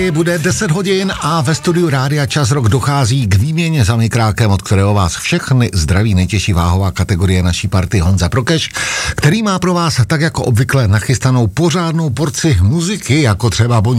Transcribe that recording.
Bude 10 hodin a ve studiu Rádia Čas Rock dochází k výměně za mikrákem, od kterého vás všechny zdraví nejtěžší váhová kategorie naší party Honza Prokeš, který má pro vás tak jako obvykle nachystanou pořádnou porci muziky, jako třeba Bon